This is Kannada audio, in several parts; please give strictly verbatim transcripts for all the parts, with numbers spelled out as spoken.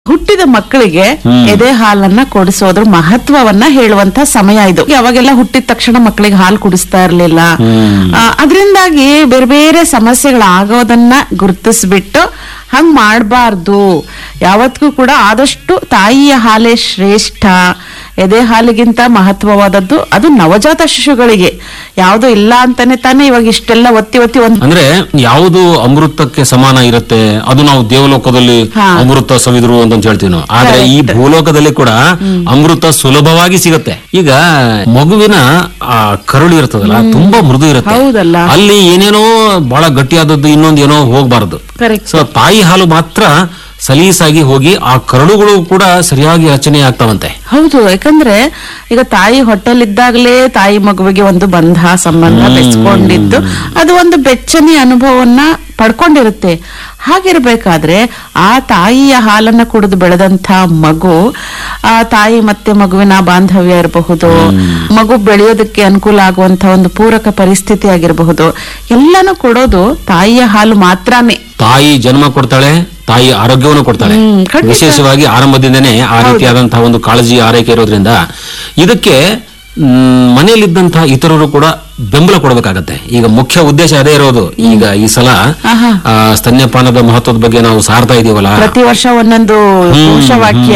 ಹುಟ್ಟಿದ ಮಕ್ಕಳಿಗೆ ಎದೆ ಹಾಲನ್ನ ಕೊಡಿಸೋದ್ರ ಮಹತ್ವವನ್ನ ಹೇಳುವಂತ ಸಮಯ ಇದು. ಅವಾಗೆಲ್ಲ ಹುಟ್ಟಿದ ತಕ್ಷಣ ಮಕ್ಕಳಿಗೆ ಹಾಲು ಕುಡಿಸ್ತಾ ಇರ್ಲಿಲ್ಲ. ಅದರಿಂದಾಗಿ ಬೇರೆ ಬೇರೆ ಸಮಸ್ಯೆಗಳಾಗೋದನ್ನ ಗುರುತಿಸ್ಬಿಟ್ಟು ಹಂಗ್ ಮಾಡಬಾರ್ದು. ಯಾವತ್ತಿಗೂ ಕೂಡ ಆದಷ್ಟು ತಾಯಿಯ ಹಾಲೇ ಶ್ರೇಷ್ಠ. ಎದೆ ಹಾಲಿಗಿಂತ ಮಹತ್ವವಾದದ್ದು ಅದು ನವಜಾತ ಶಿಶುಗಳಿಗೆ. ಯಾವುದು ಇಲ್ಲ ಅಂತಾನೆ ತಾನೇ ಇವಾಗ ಇಷ್ಟೆಲ್ಲ ಒತ್ತಿ ಒತ್ತಿ ಒಂದ್ ಅಂದ್ರೆ ಯಾವುದು ಅಮೃತಕ್ಕೆ ಸಮಾನ ಇರುತ್ತೆ ಅದು ನಾವು ದೇವಲೋಕದಲ್ಲಿ ಅಮೃತ ಸವಿದ್ರು ಅಂತ ಹೇಳ್ತೀವಿ ನಾವು. ಆದ್ರೆ ಈ ಭೂಲೋಕದಲ್ಲಿ ಕೂಡ ಅಮೃತ ಸುಲಭವಾಗಿ ಸಿಗುತ್ತೆ. ಈಗ ಮಗುವಿನ ಆ ಕರುಳು ಇರ್ತದಲ್ಲ ತುಂಬಾ ಮೃದು ಇರುತ್ತೆ. ಹೌದಲ್ಲ, ಅಲ್ಲಿ ಏನೇನೋ ಬಹಳ ಗಟ್ಟಿಯಾದದ್ದು ಇನ್ನೊಂದು ಏನೋ ಹೋಗ್ಬಾರ್ದು. ಸೊ ತಾಯಿ ಹಾಲು ಮಾತ್ರ ಸಲೀಸಾಗಿ ಹೋಗಿ ಆ ಕರುಳುಗಳು ಕೂಡ ಸರಿಯಾಗಿ ರಚನೆ ಆಗ್ತಾವಂತೆ. ಹೌದು, ಯಾಕಂದ್ರೆ ಈಗ ತಾಯಿ ಹೊಟ್ಟೆಲಿದ್ದಾಗಲೇ ತಾಯಿ ಮಗುವಿಗೆ ಒಂದು ಬಂಧ ಸಂಬಂಧ ಬೆಳೆಸ್ಕೊಂಡಿದ್ದು ಅದು ಒಂದು ಬೆಚ್ಚನೆ ಅನುಭವವನ್ನ ಪಡ್ಕೊಂಡಿರುತ್ತೆ. ಹಾಗಿರ್ಬೇಕಾದ್ರೆ ಆ ತಾಯಿಯ ಹಾಲನ್ನ ಕುಡಿದು ಬೆಳೆದಂತ ಮಗು, ಆ ತಾಯಿ ಮತ್ತೆ ಮಗುವಿನ ಬಾಂಧವ್ಯ ಇರಬಹುದು, ಮಗು ಬೆಳೆಯೋದಕ್ಕೆ ಅನುಕೂಲ ಆಗುವಂತ ಒಂದು ಪೂರಕ ಪರಿಸ್ಥಿತಿ ಆಗಿರಬಹುದು, ಎಲ್ಲಾನು ಕೊಡೋದು ತಾಯಿಯ ಹಾಲು ಮಾತ್ರನೇ. ತಾಯಿ ಜನ್ಮ ಕೊಡ್ತಾಳೆ, ತಾಯಿ ಆರೋಗ್ಯವನ್ನು ಕೊಡ್ತಾಳೆ. ವಿಶೇಷವಾಗಿ ಆರಂಭದಿಂದನೇ ಆ ರೀತಿಯಾದಂತಹ ಒಂದು ಕಾಳಜಿ ಆರೈಕೆ ಇರೋದ್ರಿಂದ ಇದಕ್ಕೆ ಮನೆಯಲ್ಲಿದ್ದಂತಹ ಇತರರು ಕೂಡ ಬೆಂಬಲ ಕೊಡಬೇಕಾಗತ್ತೆ. ಈಗ ಮುಖ್ಯ ಉದ್ದೇಶ ಅದೇ ಇರೋದು. ಈಗ ಈ ಸಲ ಸ್ತನ್ಯಪಾನದ ಮಹತ್ವದ ಬಗ್ಗೆ ನಾವು ಸಾರ್ತಾ ಇದೀವಲ್ಲ, ಪ್ರತಿ ವರ್ಷ ಒಂದೊಂದು ಘೋಷವಾಕ್ಯ.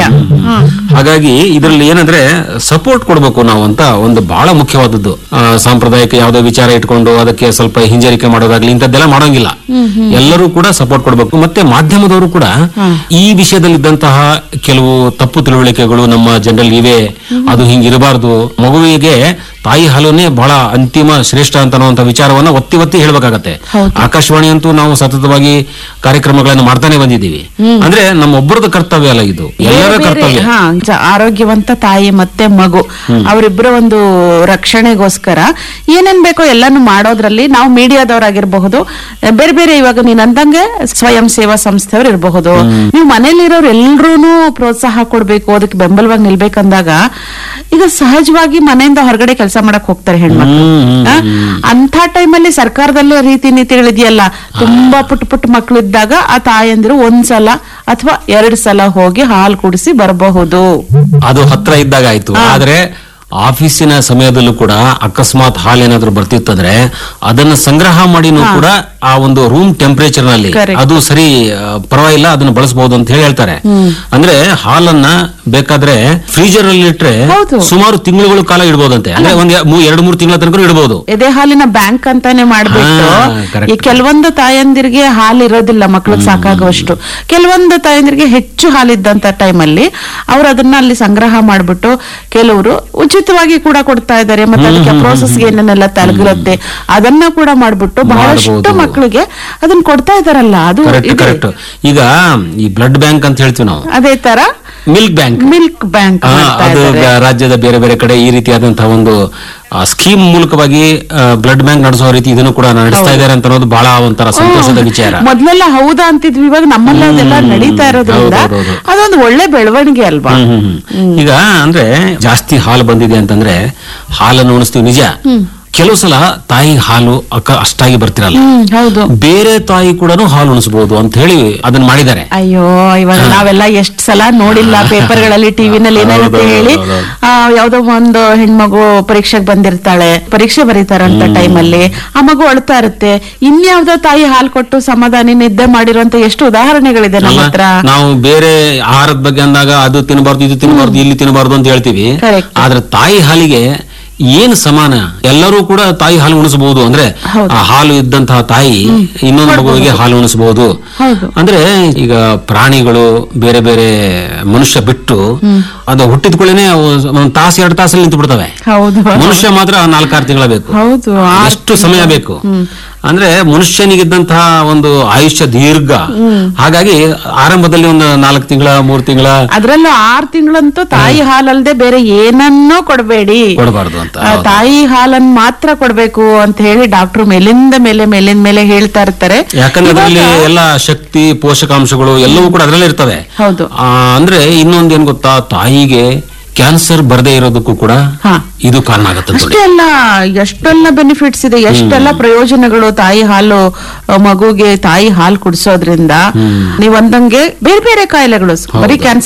ಹಾಗಾಗಿ ಇದರಲ್ಲಿ ಏನಂದ್ರೆ ಸಪೋರ್ಟ್ ಕೊಡ್ಬೇಕು ನಾವು ಅಂತ ಒಂದು ಬಹಳ ಮುಖ್ಯವಾದದ್ದು. ಸಾಂಪ್ರದಾಯಿಕ ಯಾವುದೋ ವಿಚಾರ ಇಟ್ಕೊಂಡು ಅದಕ್ಕೆ ಸ್ವಲ್ಪ ಹಿಂಜರಿಕೆ ಮಾಡೋದಾಗ್ಲಿ ಇಂಥದ್ದೆಲ್ಲ ಮಾಡೋಂಗಿಲ್ಲ. ಎಲ್ಲರೂ ಕೂಡ ಸಪೋರ್ಟ್ ಕೊಡ್ಬೇಕು. ಮತ್ತೆ ಮಾಧ್ಯಮದವರು ಕೂಡ ಈ ವಿಷಯದಲ್ಲಿದ್ದಂತಹ ಕೆಲವು ತಪ್ಪು ತಿಳುವಳಿಕೆಗಳು ನಮ್ಮ ಜನರಲ್ಲಿ ಇವೆ, ಅದು ಹಿಂಗಿರಬಾರ್ದು, ಮಗುವಿಗೆ ತಾಯಿ ಹಾಲುನೇ ಬಹಳ ಅಂತಿಮ ಶ್ರೇಷ್ಠ ಅಂತ ಅನ್ನುವಂತ ವಿಚಾರವನ್ನ ಒತ್ತಿ ಒತ್ತಿ ಹೇಳ್ಬೇಕಾಗತ್ತೆ. ಆಕಾಶವಾಣಿ ಅಂತೂ ನಾವು ಸತತವಾಗಿ ಕಾರ್ಯಕ್ರಮಗಳನ್ನು ಮಾಡ್ತಾನೆ ಬಂದಿದ್ದೀವಿ. ಅಂದ್ರೆ ನಮ್ಮೊಬ್ಬರದ ಕರ್ತವ್ಯ ಅಲ್ಲ, ಇದು ಎಲ್ಲರ ಕರ್ತವ್ಯ. ಆರೋಗ್ಯವಂತ ತಾಯಿ ಮತ್ತೆ ಮಗು ಅವರಿಬ್ಬರ ಒಂದು ರಕ್ಷಣೆಗೋಸ್ಕರ ಏನೇನ್ ಬೇಕೋ ಎಲ್ಲಾನು ಮಾಡೋದ್ರಲ್ಲಿ ನಾವು ಮೀಡಿಯಾದವರಾಗಿರ್ಬಹುದು, ಬೇರೆ ಬೇರೆ ಇವಾಗ ನೀನ್ ಅಂದಂಗೆ ಸ್ವಯಂ ಸೇವಾ ಸಂಸ್ಥೆಯವರು ಇರಬಹುದು, ನೀವು ಮನೇಲಿರೋರು ಎಲ್ರೂನು ಪ್ರೋತ್ಸಾಹ ಕೊಡ್ಬೇಕು, ಅದಕ್ಕೆ ಬೆಂಬಲವಾಗಿ ನಿಲ್ಬೇಕಂದಾಗ ಈಗ ಸಹಜವಾಗಿ ಮನೆಯಿಂದ ಹೊರಗಡೆ ಕೆಲಸ ಮಾಡಕ್ ಹೋಗ್ತಾರೆ ಹೆಣ್ಮಕ್ಳು. ಅಂತ ಟೈಮಲ್ಲಿ ಸರ್ಕಾರದಲ್ಲೇ ರೀತಿ ನೀತಿಗಳಿದೆಯಲ್ಲ, ತುಂಬಾ ಪುಟ್ಟ ಪುಟ್ಟ ಮಕ್ಳು ಇದ್ದಾಗ ಆ ತಾಯಂದಿರು ಒಂದ್ಸಲ ಅಥವಾ ಎರಡ್ ಸಲ ಹೋಗಿ ಹಾಲು ಕುಡಿಸಿ ಬರಬಹುದು. ಅದು ಹತ್ರ ಇದ್ದಾಗ ಆಯ್ತು. ಆದ್ರೆ ಆಫೀಸಿನ ಸಮಯದಲ್ಲೂ ಕೂಡ ಅಕಸ್ಮಾತ್ ಹಾಲು ಏನಾದ್ರು ಬರ್ತಿತ್ತಂದ್ರೆ ಅದನ್ನ ಸಂಗ್ರಹ ಮಾಡಿನೂ ಕೂಡ ಆ ಒಂದು ರೂಮ್ ಟೆಂಪರೇಚರ್ ನಲ್ಲಿ ಅದು ಸರಿ ಪರವಾಗಿಲ್ಲ, ಅದನ್ನ ಬಳಸಬಹುದು ಅಂತ ಹೇಳಿ ಹೇಳ್ತಾರೆ. ಅಂದ್ರೆ ಹಾಲನ್ನ ಬೇಕಾದ್ರೆ ಫ್ರೀಜರ್ ಅಲ್ಲಿ ಇಟ್ರೆ ಸುಮಾರು ತಿಂಗಳುಗಳ ಕಾಲ ಇಡಬಹುದಂತೆ. ಅಂದ್ರೆ ಒಂದ್ ಎರಡು ಮೂರು ತಿಂಗಳ ತನಕ ಇಡಬಹುದು. ಎದೆ ಹಾಲಿನ ಬ್ಯಾಂಕ್ ಅಂತಾನೆ ಮಾಡ್ಬಿಟ್ಟು ಈ ಕೆಲವೊಂದು ತಾಯಂದಿರಿಗೆ ಹಾಲು ಇರೋದಿಲ್ಲ ಮಕ್ಳಿಗೆ ಸಾಕಾಗುವಷ್ಟು, ಕೆಲವೊಂದು ತಾಯಂದಿರಿಗೆ ಹೆಚ್ಚು ಹಾಲಿದ್ದಂತ ಟೈಮಲ್ಲಿ ಅವ್ರು ಅದನ್ನ ಅಲ್ಲಿ ಸಂಗ್ರಹ ಮಾಡ್ಬಿಟ್ಟು ಕೆಲವರು ಉಚಿತವಾಗಿ ಕೂಡ ಕೊಡ್ತಾ ಇದ್ದಾರೆ. ಮತ್ತೆ ಅದಕ್ಕೆ ಪ್ರೋಸೆಸ್ ಏನೇನೆಲ್ಲ ತಲಗಿರುತ್ತೆ ಅದನ್ನ ಕೂಡ ಮಾಡ್ಬಿಟ್ಟು ಬಹಳಷ್ಟು ಮಕ್ಕಳಿಗೆ ಅದನ್ನ ಕೊಡ್ತಾ ಇದಾರಲ್ಲ. ಅದು ಈಗ ಈ ಬ್ಲಡ್ ಬ್ಯಾಂಕ್ ಅಂತ ಹೇಳ್ತೀವಿ ನಾವು, ಅದೇ ತರ ಮಿಲ್ಕ್ ಬ್ಯಾಂಕ್ ಮಿಲ್ಕ್ ಬ್ಯಾಂಕ್ ಅದು ರಾಜ್ಯದ ಬೇರೆ ಬೇರೆ ಕಡೆ ಈ ರೀತಿಯಾದಂತಹ ಒಂದು ಸ್ಕೀಮ್ ಮೂಲಕವಾಗಿ ಬ್ಲಡ್ ಬ್ಯಾಂಕ್ ನಡೆಸೋ ರೀತಿ ಇದನ್ನು ಕೂಡ ನಡೆಸ್ತಾ ಇದ್ದಾರೆ ಅಂತ ಅನ್ನೋದು ಬಹಳ ಒಂಥರ ಸಂತೋಷದ ವಿಚಾರ. ಮೊದಲೆಲ್ಲ ಹೌದಾ ಅಂತಿದ್ವಿ, ಇವಾಗ ನಮ್ಮಲ್ಲ ಅದೆಲ್ಲ ನಡೀತಾ ಇರೋದ್ರಿಂದ ಅದೊಂದು ಒಳ್ಳೆ ಬೆಳವಣಿಗೆ ಅಲ್ವಾ. ಈಗ ಅಂದ್ರೆ ಜಾಸ್ತಿ ಹಾಲು ಬಂದಿದೆ ಅಂತಂದ್ರೆ ಹಾಲನ್ನು ಉಣಿಸ್ತೀವಿ ನಿಜ, ಕೆಲವು ಸಲ ತಾಯಿ ಹಾಲು ಅಕ್ಕ ಅಷ್ಟಾಗಿ ಬರ್ತಿರಲ್ಲ, ಬೇರೆ ತಾಯಿ ಕೂಡ ಹಾಲು ಉಣಿಸಬಹುದು ಅಂತ ಹೇಳಿ ಅದನ್ನ ಮಾಡಿದ್ದಾರೆ. ಅಯ್ಯೋ ಇವಾಗ ನಾವೆಲ್ಲ ಎಷ್ಟ್ ಸಲ ನೋಡಿಲ್ಲ ಪೇಪರ್ಗಳಲ್ಲಿ ಟಿವಿನಲ್ಲಿ ಏನಾಗುತ್ತೆ ಹೇಳಿ, ಯಾವ್ದೋ ಒಂದು ಹೆಣ್ಮಗು ಪರೀಕ್ಷೆಗೆ ಬಂದಿರ್ತಾಳೆ, ಪರೀಕ್ಷೆ ಬರೀತಾರಂತ ಟೈಮಲ್ಲಿ ಆ ಮಗು ಅಳ್ತಾ ಇರುತ್ತೆ, ಇನ್ಯಾವ್ದೋ ತಾಯಿ ಹಾಲು ಕೊಟ್ಟು ಸಮಾಧಾನ ನಿದ್ದೆ ಮಾಡಿರುವಂತ ಎಷ್ಟು ಉದಾಹರಣೆಗಳಿದೆ ನಮ್ಮ ಹತ್ರ. ನಾವು ಬೇರೆ ಆಹಾರದ ಬಗ್ಗೆ ಅಂದಾಗ ಅದು ತಿನ್ನಬಾರ್ದು ಇದು ತಿನ್ನಬಾರ್ದು ಇಲ್ಲಿ ತಿನ್ನಬಾರ್ದು ಅಂತ ಹೇಳ್ತೀವಿ. ಆದ್ರೆ ತಾಯಿ ಹಾಲಿಗೆ ಏನು ಸಮಾನ, ಎಲ್ಲರೂ ಕೂಡ ತಾಯಿ ಹಾಲು ಉಣಿಸಬಹುದು. ಅಂದ್ರೆ ಆ ಹಾಲು ಇದ್ದಂತಹ ತಾಯಿ ಇನ್ನೊಂದು ಮಗುವಿಗೆ ಹಾಲು ಉಣಿಸಬಹುದು. ಅಂದ್ರೆ ಈಗ ಪ್ರಾಣಿಗಳು ಬೇರೆ ಬೇರೆ ಮನುಷ್ಯ ಬಿಟ್ಟು ಅದು ಹುಟ್ಟಿದ ಕೂಡಲೇ ಒಂದ್ ತಾಸು ಎರಡು ತಾಸಲ್ಲಿ ನಿಂತು ಬಿಡ್ತವೆ. ಮನುಷ್ಯ ಮಾತ್ರ ನಾಲ್ಕಾರು ತಿಂಗಳ ಬೇಕು, ಎಷ್ಟು ಸಮಯ ಬೇಕು. ಅಂದ್ರೆ ಮನುಷ್ಯನಿಗಿದ್ದಂತಹ ಒಂದು ಆಯುಷ್ಯ ದೀರ್ಘ. ಹಾಗಾಗಿ ಆರಂಭದಲ್ಲಿ ಒಂದು ನಾಲ್ಕು ತಿಂಗಳ ಮೂರು ತಿಂಗಳ ಅದ್ರಲ್ಲೂ ಆರು ತಿಂಗಳಂತೂ ತಾಯಿ ಹಾಲಲ್ದೆ ಬೇರೆ ಏನನ್ನೂ ಕೊಡಬೇಡಿ, ಕೊಡಬಾರ್ದು ಅಂತ, ತಾಯಿ ಹಾಲನ್ನು ಮಾತ್ರ ಕೊಡ್ಬೇಕು ಅಂತ ಹೇಳಿ ಡಾಕ್ಟರ್ ಮೇಲಿಂದ ಮೇಲೆ ಮೇಲಿಂದ ಮೇಲೆ ಹೇಳ್ತಾ ಇರ್ತಾರೆ. ಯಾಕಂದ್ರೆ ಅದರಲ್ಲಿ ಎಲ್ಲ ಶಕ್ತಿ ಪೋಷಕಾಂಶಗಳು ಎಲ್ಲವೂ ಕೂಡ ಅದರಲ್ಲೇ ಇರ್ತವೆ. ಹೌದು. ಅಂದ್ರೆ ಇನ್ನೊಂದೇನ್ ಗೊತ್ತಾ, ತಾಯಿಗೆ ಕ್ಯಾನ್ಸರ್ ಬರದೇ ಇರೋದಕ್ಕೂ ಕೂಡ ಹಾ. ಇದು ಕಾರಣ ಆಗುತ್ತೆ ನೋಡಿ. ಅಷ್ಟೇ ಅಲ್ಲ, ಎಷ್ಟೆಲ್ಲ ಬೆನಿಫಿಟ್ಸ್ ಇದೆ, ಎಷ್ಟೆಲ್ಲ ಪ್ರಯೋಜನಗಳು ತಾಯಿ ಹಾಲು ಆ, ಮಗುಗೆ ತಾಯಿ ಹಾಲು ಕುಡಿಸೋದ್ರಿಂದ. ನೀವ್ ಅಂದಂಗೆ ಬೇರೆ ಬೇರೆ ಕಾಯಿಲೆಗಳು, ಬರೀ ಕ್ಯಾನ್ಸರ್